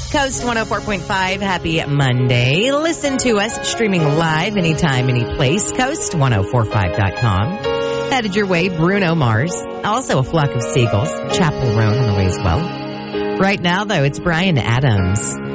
Coast 104.5, happy Monday. Listen to us streaming live anytime, any place. Coast1045.com. Headed your way, Bruno Mars. Also a flock of seagulls. Chapel Roan on the way as well. Right now, though, it's Bryan Adams.